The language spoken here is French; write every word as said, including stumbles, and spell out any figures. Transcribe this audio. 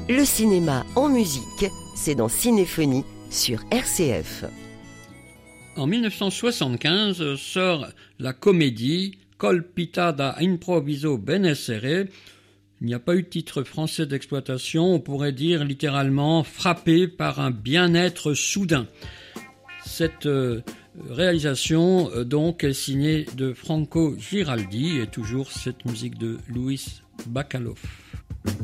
Le cinéma en musique, c'est dans Cinéphonie sur R C F. En dix-neuf cent soixante-quinze sort la comédie Colpitada improviso benessere. Il n'y a pas eu de titre français d'exploitation, on pourrait dire littéralement frappé par un bien-être soudain. Cette euh, réalisation euh, donc est signée de Franco Giraldi et toujours cette musique de Luis Bacalov.